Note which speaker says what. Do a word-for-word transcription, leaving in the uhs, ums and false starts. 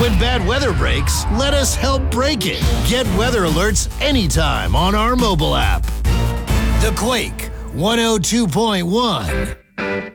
Speaker 1: When bad weather breaks, let us help break it. Get weather alerts anytime on our mobile app. The Quake one oh two point one.